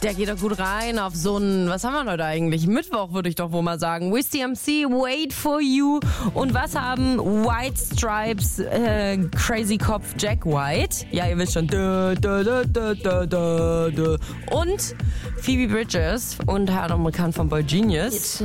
Der geht doch gut rein auf so einen, was haben wir heute eigentlich? Mittwoch würde ich doch wohl mal sagen. Wiz MC, Wait For You. Und was haben White Stripes, Crazy Kopf Jack White? Ja, ihr wisst schon. Und Phoebe Bridgers, unter anderem bekannt von Boy Genius.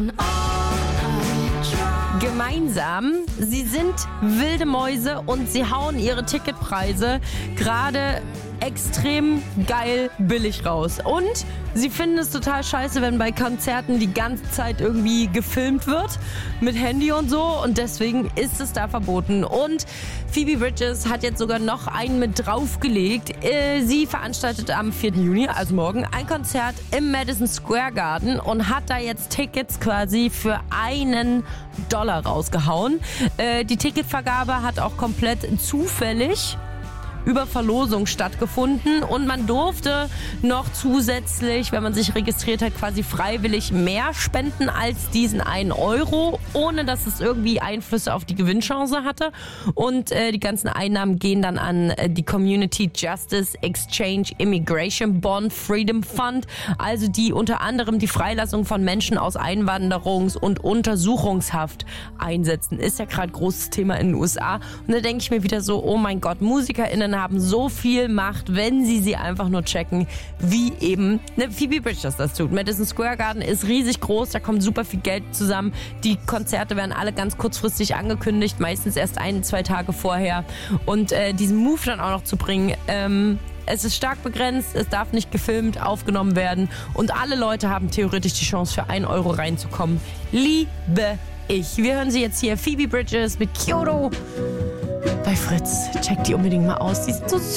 Gemeinsam, sie sind wilde Mäuse und sie hauen ihre Ticketpreise gerade extrem geil billig raus. Und sie finden es total scheiße, wenn bei Konzerten die ganze Zeit irgendwie gefilmt wird mit Handy und so. Und deswegen ist es da verboten. Und Phoebe Bridgers hat jetzt sogar noch einen mit draufgelegt. Sie veranstaltet am 4. Juni, also morgen, ein Konzert im Madison Square Garden und hat da jetzt Tickets quasi für $1 rausgehauen. Die Ticketvergabe hat auch komplett zufällig über Verlosung stattgefunden und man durfte noch zusätzlich, wenn man sich registriert hat, quasi freiwillig mehr spenden als diesen €1, ohne dass es irgendwie Einflüsse auf die Gewinnchance hatte. Und die ganzen Einnahmen gehen dann an die Community Justice Exchange Immigration Bond Freedom Fund, also die unter anderem die Freilassung von Menschen aus Einwanderungs- und Untersuchungshaft einsetzen. Ist ja gerade großes Thema in den USA. Und da denke ich mir wieder so, oh mein Gott, MusikerInnen haben so viel Macht, wenn sie einfach nur checken, wie eben Phoebe Bridgers das tut. Madison Square Garden ist riesig groß, da kommt super viel Geld zusammen. Die Konzerte werden alle ganz kurzfristig angekündigt, meistens erst 1-2 Tage vorher. Und diesen Move dann auch noch zu bringen, es ist stark begrenzt, es darf nicht gefilmt, aufgenommen werden und alle Leute haben theoretisch die Chance, für €1 reinzukommen. Liebe ich. Wir hören sie jetzt hier, Phoebe Bridgers mit Kyoto bei Fritz. Checkt die unbedingt mal aus, die sind so süß.